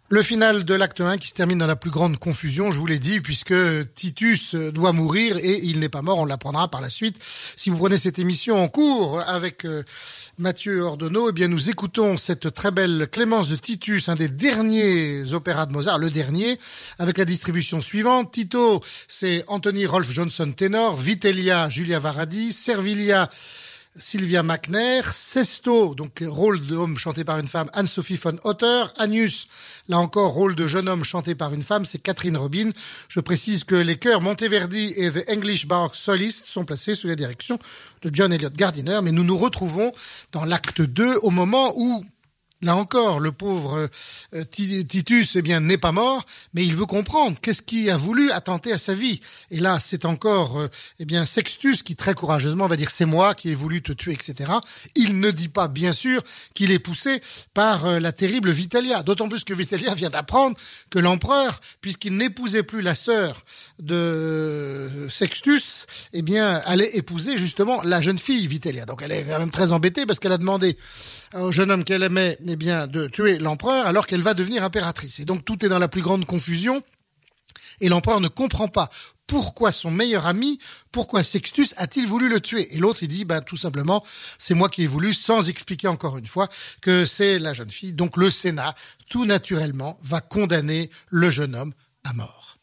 Le final de l'acte 1 qui se termine dans la plus grande confusion, je vous l'ai dit, puisque Titus doit mourir et il n'est pas mort, on l'apprendra par la suite. Si vous prenez cette émission en cours avec Mathieu Ordonneau, eh bien nous écoutons cette très belle Clémence de Titus, un des derniers opéras de Mozart, le dernier, avec la distribution suivante. Tito, c'est Anthony Rolf Johnson ténor, Vitellia, Julia Varadi, Servilia, Sylvia Mackner, Sesto, donc rôle d'homme chanté par une femme, Anne-Sophie von Otter, Agnus, là encore rôle de jeune homme chanté par une femme, c'est Catherine Robin. Je précise que les chœurs Monteverdi et The English Baroque Solist sont placés sous la direction de John Eliot Gardiner, mais nous nous retrouvons dans l'acte 2 au moment où là encore, le pauvre Titus, eh bien, n'est pas mort, mais il veut comprendre qu'est-ce qui a voulu attenter à sa vie. Et là, c'est encore, eh bien, Sextus qui très courageusement va dire c'est moi qui ai voulu te tuer, etc. Il ne dit pas, bien sûr, qu'il est poussé par la terrible Vitellia. D'autant plus que Vitellia vient d'apprendre que l'empereur, puisqu'il n'épousait plus la sœur de Sextus, eh bien, allait épouser justement la jeune fille Vitellia. Donc, elle est quand même très embêtée parce qu'elle a demandé au jeune homme qu'elle aimait, eh bien, de tuer l'empereur alors qu'elle va devenir impératrice. Et donc, tout est dans la plus grande confusion. Et l'empereur ne comprend pas pourquoi son meilleur ami, pourquoi Sextus a-t-il voulu le tuer. Et l'autre, il dit, tout simplement, c'est moi qui ai voulu, sans expliquer encore une fois que c'est la jeune fille. Donc, le Sénat, tout naturellement, va condamner le jeune homme à mort.